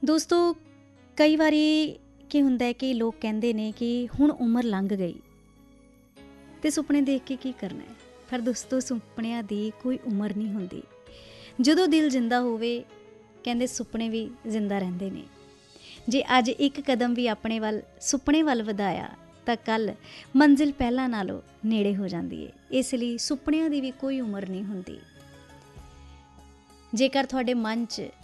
ਦੋਸਤੋ ਕਈ ਵਾਰੀ ਕੀ ਹੁੰਦਾ ਹੈ ਕਿ ਲੋਕ ਕਹਿੰਦੇ ਨੇ ਕਿ ਹੁਣ ਉਮਰ ਲੰਘ ਗਈ ਤੇ ਸੁਪਨੇ ਦੇਖ ਕੇ ਕੀ ਕਰਨਾ ਹੈ। ਪਰ ਦੋਸਤੋ ਸੁਪਨਿਆਂ ਦੀ ਕੋਈ ਉਮਰ ਨਹੀਂ ਹੁੰਦੀ। ਜਦੋਂ ਦਿਲ ਜਿੰਦਾ ਹੋਵੇ ਕਹਿੰਦੇ ਸੁਪਨੇ ਵੀ ਜ਼ਿੰਦਾ ਰਹਿੰਦੇ ਨੇ। ਜੇ ਅੱਜ ਇੱਕ ਕਦਮ ਵੀ ਆਪਣੇ ਵੱਲ ਸੁਪਨੇ ਵੱਲ ਵਧਾਇਆ ਤਾਂ ਕੱਲ੍ਹ ਮੰਜ਼ਿਲ ਪਹਿਲਾਂ ਨਾਲੋਂ ਨੇੜੇ ਹੋ ਜਾਂਦੀ ਹੈ। ਇਸ ਲਈ ਸੁਪਨਿਆਂ ਦੀ ਵੀ ਕੋਈ ਉਮਰ ਨਹੀਂ ਹੁੰਦੀ। ਜੇਕਰ ਤੁਹਾਡੇ ਮਨ 'ਚ